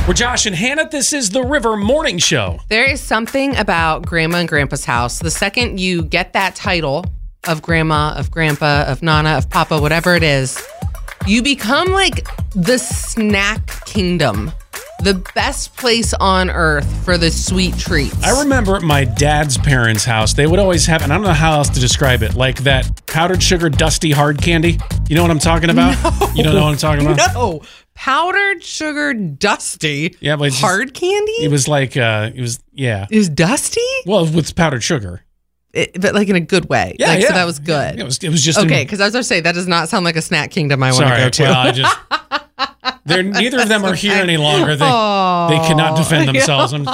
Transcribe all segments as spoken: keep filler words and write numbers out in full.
We're Josh and Hannah. This is the River Morning Show. There is something about Grandma and Grandpa's house. The second you get that title of Grandma, of Grandpa, of Nana, of Papa, whatever it is, you become like the snack kingdom. The best place on earth for the sweet treats. I remember at my dad's parents' house, they would always have, and I don't know how else to describe it, like that powdered sugar dusty hard candy. You know what I'm talking about? No. You don't know what I'm talking about? No. Powdered sugar dusty Yeah, but it's hard just, candy? It was like, uh, it was, yeah. It was dusty? Well, with powdered sugar. It, but like in a good way. Yeah, like, yeah. So that was good. Yeah, it was, it was just okay, in, because I was going to say, that does not sound like a snack kingdom I want to sorry, go to. well, I just, they're, neither of them are here any longer. They, Oh. they cannot defend themselves. I'm,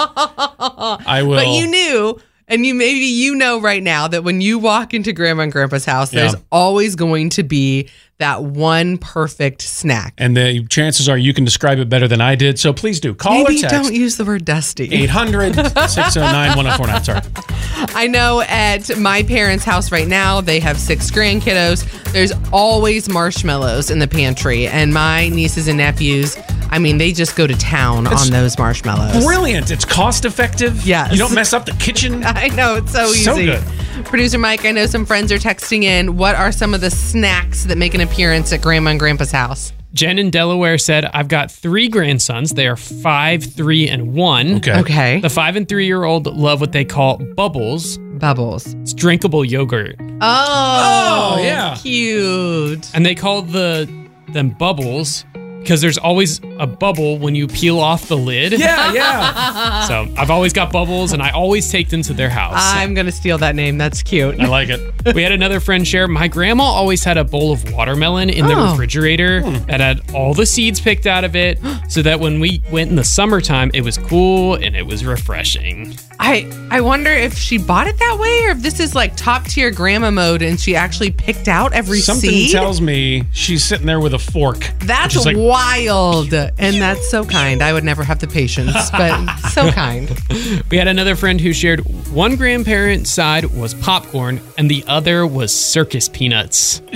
I will. But you knew, and you maybe you know right now that when you walk into Grandma and Grandpa's house, Yeah. there's always going to be that one perfect snack. And the chances are you can describe it better than I did. So please do. Call Maybe or text. don't use the word dusty. eight hundred, six oh nine, one oh four nine. Sorry. I know at my parents' house right now, they have six grandkiddos. There's always marshmallows in the pantry. And my nieces and nephews, I mean, they just go to town It's on those marshmallows. Brilliant. It's cost effective. Yes. You don't mess up the kitchen. I know, it's so easy. So good. Producer Mike, I know some friends are texting in. What are some of the snacks that make an appearance at Grandma and Grandpa's house? Jen in Delaware said, I've got three grandsons. They are five, three, and one. Okay. Okay. The five and three-year-old love what they call bubbles. Bubbles. It's drinkable yogurt. Oh, Oh, yeah. Cute. And they call the them bubbles because there's always a bubble when you peel off the lid. Yeah, yeah. So I've always got bubbles, and I always take them to their house. I'm going to steal that name. That's cute. I like it. We had another friend share. My grandma always had a bowl of watermelon in the Oh. refrigerator that had all the seeds picked out of it so that when we went in the summertime, it was cool and it was refreshing. I, I wonder if she bought it that way or if this is like top tier grandma mode and she actually picked out every Something seed. tells me she's sitting there with a fork. That's which is like, wild. And that's so kind. I would never have the patience, but so kind. We had another friend who shared one grandparent's side was popcorn and the other was circus peanuts. Ew.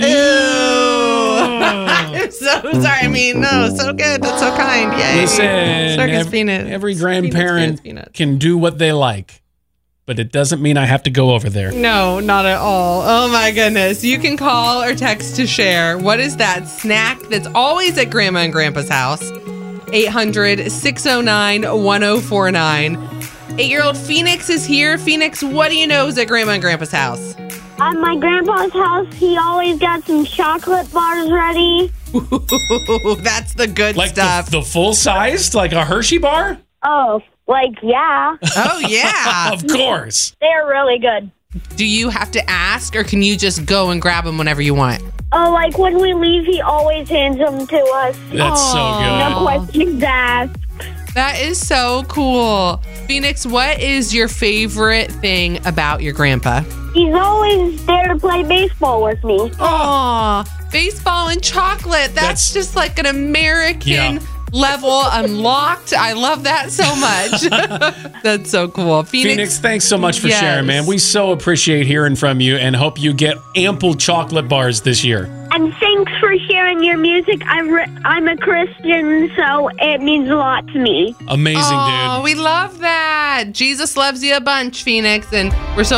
I'm so sorry. I mean, no, so good. That's so kind. Yay. Listen, Circus ev- peanuts. every Peanuts, grandparent peanuts, peanuts. can do what they like, but it doesn't mean I have to go over there. No, not at all. Oh my goodness. You can call or text to share. What is that snack that's always at Grandma and Grandpa's house? eight hundred, six oh nine, one oh four nine. Eight-year-old Phoenix is here. Phoenix, what do you know is at Grandma and Grandpa's house? At my grandpa's house, he always got some chocolate bars ready. Ooh, that's the good Like stuff. the, the full sized, like a Hershey bar? Oh, like, yeah. oh, yeah. Of course. They're really good. Do you have to ask or can you just go and grab them whenever you want? Oh, like when we leave, he always hands them to us. That's Aw. so good. No questions asked. That is so cool. Phoenix, what is your favorite thing about your grandpa? He's always there to play baseball with me. Aw, baseball and chocolate. That's, That's- just like an American Yeah. level unlocked. I love that so much. That's so cool. Phoenix, Phoenix, thanks so much for Yes. sharing, man. We so appreciate hearing from you and hope you get ample chocolate bars this year. And thanks for sharing your music. I'm, re- I'm a Christian, so it means a lot to me. Amazing, oh, dude. we love that. Jesus loves you a bunch, Phoenix, and we're so